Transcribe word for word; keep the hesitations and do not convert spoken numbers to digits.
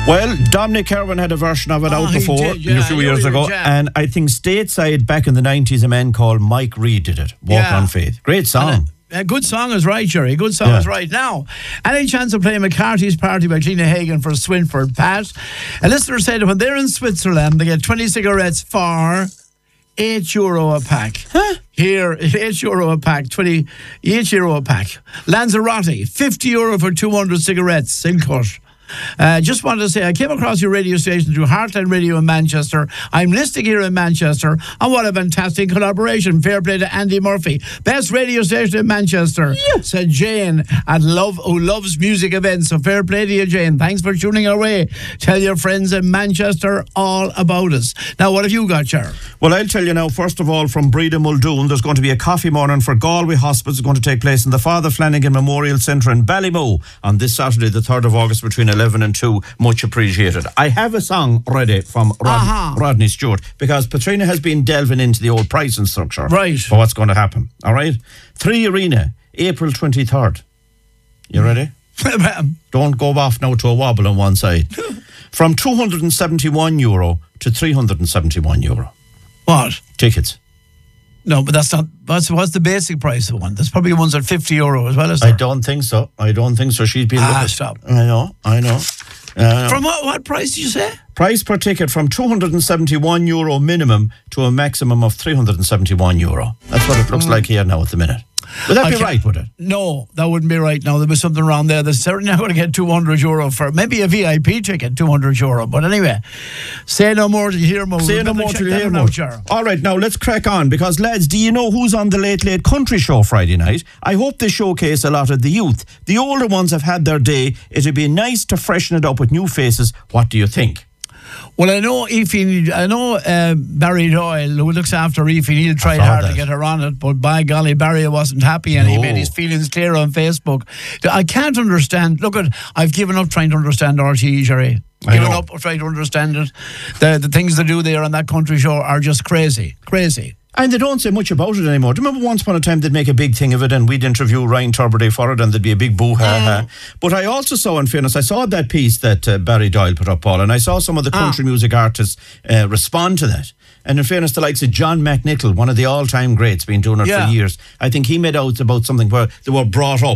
Well, Dominic Irwin had a version of it Oh, out he before did, yeah, a few I know years he ago, was, yeah. and I think stateside back in the nineties, a man called Mike Reid did it. Walk Yeah. on Faith. Great song. A good song is right, Jerry. Good song Yeah. is right. Now, any chance of playing McCarthy's Party by Gina Hagen for Swinford? Pat, a listener said when they're in Switzerland, they get twenty cigarettes for eight euro a pack. Huh? Here, eight euro a pack, twenty, eight euro a pack. Lanzarote, fifty euro for two hundred cigarettes in Cut. Uh, just wanted to say, I came across your radio station through Heartland Radio in Manchester. I'm listening here in Manchester, and what a fantastic collaboration. Fair play to Andy Murphy. Best radio station in Manchester, yeah. said Jane, and love who loves music events. So fair play to you, Jane. Thanks for tuning our way. Tell your friends in Manchester all about us. Now, what have you got, Cher? Well, I'll tell you now, first of all, from Breda Muldoon, there's going to be a coffee morning for Galway Hospice. It's going to take place in the Father Flanagan Memorial Centre in Ballymoo on this Saturday, the third of August, between eleven and two. Much appreciated. I have a song ready from Rod- uh-huh. Rodney Stewart, because Patrina has been delving into the old pricing structure right. for what's going to happen. All right? Three Arena, April twenty-third. You ready? Don't go off now to a wobble on one side. From two hundred seventy-one euro to three hundred seventy-one euro. What? Tickets. No, but that's not. What's, what's the basic price of one? There's probably ones at fifty euro as well, is there? I don't think so. I don't think so. She's been Ah, looking. stop. I know. I know. Uh, From what, what price did you say? Price per ticket from two hundred seventy-one euro minimum to a maximum of three hundred seventy-one euro. That's what it looks mm. like here now at the minute. Would that I be can't- right, would it? No, that wouldn't be right. No, there was something wrong there. They're certainly not going to get two hundred euro for maybe a V I P ticket, two hundred euro. But anyway, say no more till you hear more. Say We'll no better more check till you that hear one more. out, Cher. All right, now let's crack on, because, lads, do you know who's on the Late Late Country Show Friday night? I hope they showcase a lot of the youth. The older ones have had their day. It'd be nice to freshen it up with new faces. What do you think? Well, I know Aoife, I know uh, Barry Doyle, who looks after Aoife, he'll try saw hard that. to get her on it, but by golly, Barry wasn't happy and he No. made his feelings clear on Facebook. I can't understand. Look, at I've given up trying to understand R T E, Jerry. I Given know. up trying to understand it. The, the things they do there on that country show are just crazy. Crazy. And they don't say much about it anymore. Do you remember once upon a time they'd make a big thing of it and we'd interview Ryan Turberdale for it and there'd be a big boo-ha-ha. But I also saw, in fairness, I saw that piece that uh, Barry Doyle put up, Paul, and I saw some of the country ah. music artists uh, respond to that. And in fairness, the likes of John McNichol, one of the all-time greats, been doing it yeah. for years, I think he made out about something where they were brought up